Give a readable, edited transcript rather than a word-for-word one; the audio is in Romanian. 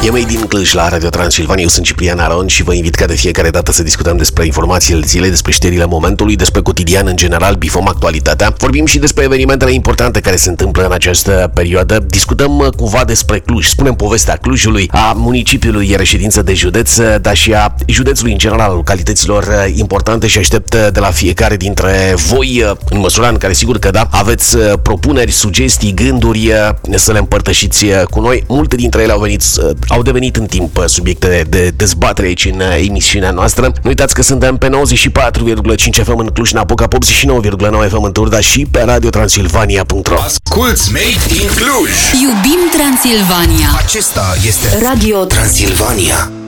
E Made in Cluj la Radio Transilvania, eu sunt Ciprian Aron și vă invit ca de fiecare dată să discutăm despre informațiile zilei, despre știrile momentului, despre cotidian în general, bifăm actualitatea. Vorbim și despre evenimentele importante care se întâmplă în această perioadă. Discutăm cumva despre Cluj, spunem povestea Clujului, a municipiului reședință de județ, dar și a județului în general, localităților importante și aștept de la fiecare dintre voi, în măsura în care sigur că da, aveți propuneri, sugestii, gânduri să le împărtășiți cu noi. Multe dintre ele au devenit în timp subiecte de dezbatere aici în emisiunea noastră. Nu uitați că suntem pe 94,5 FM în Cluj-Napoca, 89,9 FM în Turda și pe radiotransilvania.ro. Asculți Made in Cluj! Iubim Transilvania! Acesta este Radio Transilvania.